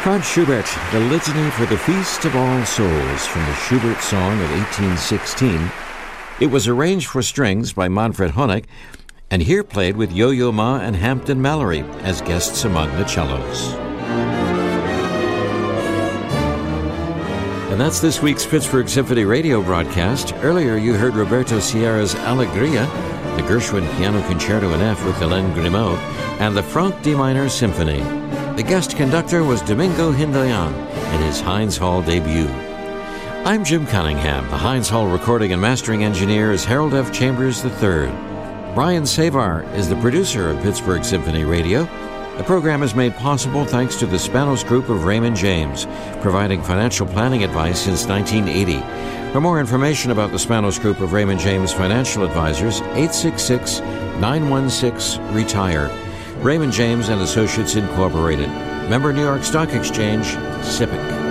Franz Schubert, the Litany for the Feast of All Souls from the Schubert Song of 1816. It was arranged for strings by Manfred Honeck, and here played with Yo-Yo Ma and Hampton Mallory as guests among the cellos. And that's this week's Pittsburgh Symphony radio broadcast. Earlier you heard Roberto Sierra's Allegria, the Gershwin Piano Concerto in F with Hélène Grimaud, and the Franck D minor Symphony. The guest conductor was Domingo Hindayan in his Heinz Hall debut. I'm Jim Cunningham. The Heinz Hall recording and mastering engineer is Harold F. Chambers III. Brian Savar is the producer of Pittsburgh Symphony Radio. The program is made possible thanks to the Spanos Group of Raymond James, providing financial planning advice since 1980. For more information about the Spanos Group of Raymond James Financial Advisors, 866-916-RETIRE. Raymond James and Associates Incorporated. Member New York Stock Exchange, SIPC.